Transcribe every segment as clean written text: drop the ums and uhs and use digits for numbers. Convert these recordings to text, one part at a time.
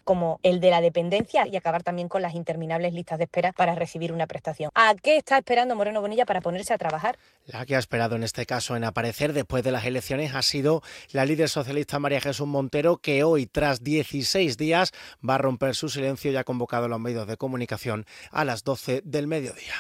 como el de la dependencia y acabar también con las interminables listas de espera para recibir una prestación. ¿A qué está esperando Moreno Bonilla para ponerse a trabajar? La que ha esperado en este caso en aparecer después de las elecciones ha sido la líder socialista María Jesús Montero, que hoy, tras 16 días, va a romper su silencio y ha convocado a los medios de comunicación a las 12 del mediodía.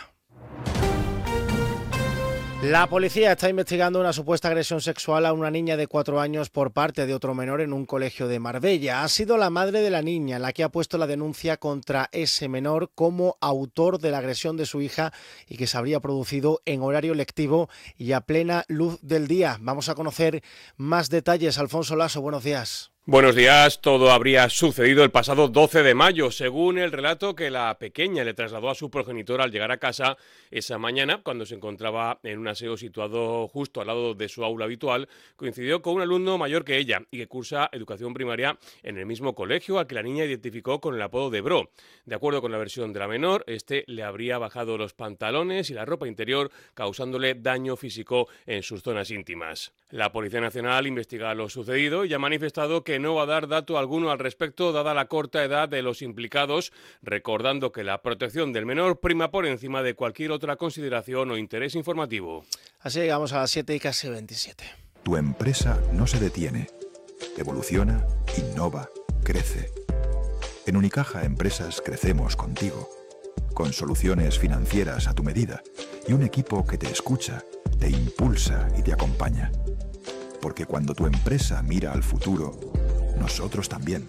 La policía está investigando una supuesta agresión sexual a una niña de 4 años por parte de otro menor en un colegio de Marbella. Ha sido la madre de la niña la que ha puesto la denuncia contra ese menor como autor de la agresión de su hija y que se habría producido en horario lectivo y a plena luz del día. Vamos a conocer más detalles. Alfonso Laso, buenos días. Buenos días. Todo habría sucedido el pasado 12 de mayo, según el relato que la pequeña le trasladó a su progenitor al llegar a casa esa mañana, cuando se encontraba en un aseo situado justo al lado de su aula habitual. Coincidió con un alumno mayor que ella y que cursa educación primaria en el mismo colegio, al que la niña identificó con el apodo de Bro. De acuerdo con la versión de la menor, este le habría bajado los pantalones y la ropa interior, causándole daño físico en sus zonas íntimas. La Policía Nacional investiga lo sucedido y ha manifestado que no va a dar dato alguno al respecto, dada la corta edad de los implicados, recordando que la protección del menor prima por encima de cualquier otra consideración o interés informativo. Así llegamos a las 7 y casi 27. Tu empresa no se detiene. Evoluciona, innova, crece. En Unicaja Empresas crecemos contigo, con soluciones financieras a tu medida y un equipo que te escucha, te impulsa y te acompaña. Porque cuando tu empresa mira al futuro, nosotros también.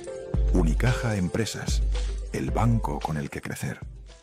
Unicaja Empresas, el banco con el que crecer.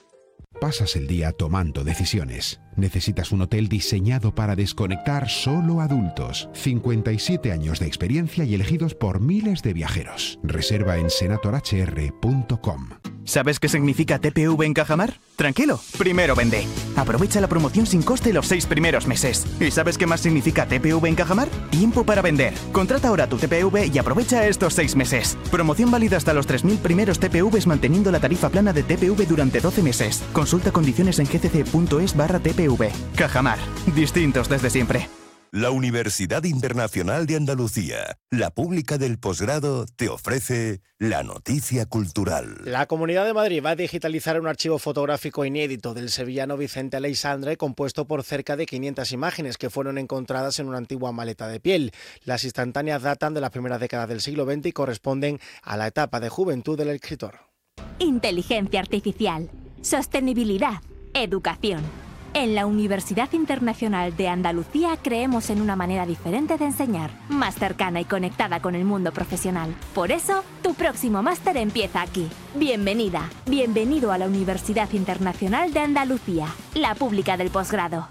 Pasas el día tomando decisiones. Necesitas un hotel diseñado para desconectar solo adultos. 57 años de experiencia y elegidos por miles de viajeros. Reserva en senatorhr.com. ¿Sabes qué significa TPV en Cajamar? Tranquilo, primero vende. Aprovecha la promoción sin coste los 6 primeros meses. ¿Y sabes qué más significa TPV en Cajamar? Tiempo para vender. Contrata ahora tu TPV y aprovecha estos 6 meses. Promoción válida hasta los 3.000 primeros TPVs manteniendo la tarifa plana de TPV durante 12 meses. Consulta condiciones en gcc.es/TPV. Cajamar. Distintos desde siempre. La Universidad Internacional de Andalucía, la pública del posgrado, te ofrece la noticia cultural. La Comunidad de Madrid va a digitalizar un archivo fotográfico inédito del sevillano Vicente Aleixandre, compuesto por cerca de 500 imágenes que fueron encontradas en una antigua maleta de piel. Las instantáneas datan de las primeras décadas del siglo XX y corresponden a la etapa de juventud del escritor. Inteligencia artificial, sostenibilidad, educación. En la Universidad Internacional de Andalucía creemos en una manera diferente de enseñar, más cercana y conectada con el mundo profesional. Por eso, tu próximo máster empieza aquí. Bienvenida, bienvenido a la Universidad Internacional de Andalucía, la pública del posgrado.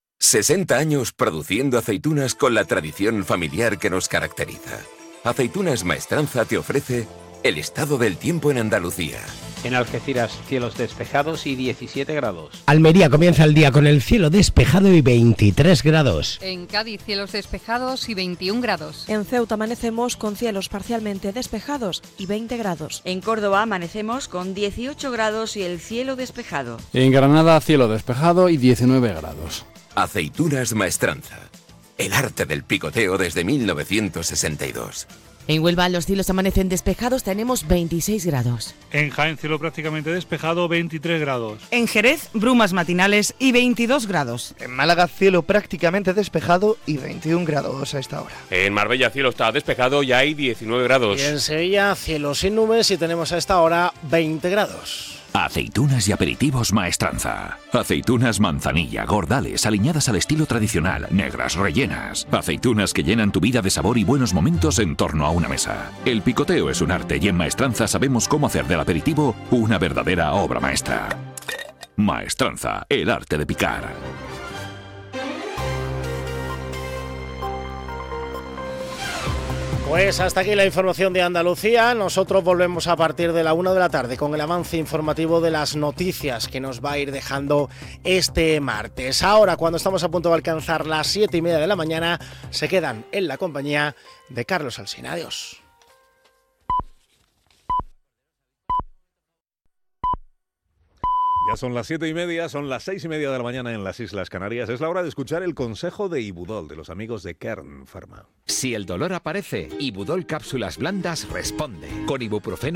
60 años produciendo aceitunas con la tradición familiar que nos caracteriza. Aceitunas Maestranza te ofrece el estado del tiempo en Andalucía. En Algeciras, cielos despejados y 17 grados. Almería comienza el día con el cielo despejado y 23 grados. En Cádiz, cielos despejados y 21 grados. En Ceuta amanecemos con cielos parcialmente despejados y 20 grados. En Córdoba amanecemos con 18 grados y el cielo despejado. En Granada, cielo despejado y 19 grados. Aceitunas Maestranza. El arte del picoteo desde 1962. En Huelva los cielos amanecen despejados, tenemos 26 grados. En Jaén, cielo prácticamente despejado, 23 grados. En Jerez, brumas matinales y 22 grados. En Málaga, cielo prácticamente despejado y 21 grados a esta hora. En Marbella, cielo está despejado y hay 19 grados. Y en Sevilla, cielo sin nubes y tenemos a esta hora 20 grados. Aceitunas y aperitivos Maestranza. Aceitunas manzanilla, gordales, aliñadas al estilo tradicional, negras, rellenas. Aceitunas que llenan tu vida de sabor y buenos momentos en torno a una mesa. El picoteo es un arte y en Maestranza sabemos cómo hacer del aperitivo una verdadera obra maestra. Maestranza, el arte de picar. Pues hasta aquí la información de Andalucía. Nosotros volvemos a partir de la 1 de la tarde con el avance informativo de las noticias que nos va a ir dejando este martes. Ahora, cuando estamos a punto de alcanzar las 7:30 de la mañana, se quedan en la compañía de Carlos Alsina. Adiós. Ya son las 7:30, son las 6:30 de la mañana en las Islas Canarias. Es la hora de escuchar el consejo de Ibudol, de los amigos de Kern Pharma. Si el dolor aparece, Ibudol Cápsulas Blandas responde. Con ibuprofeno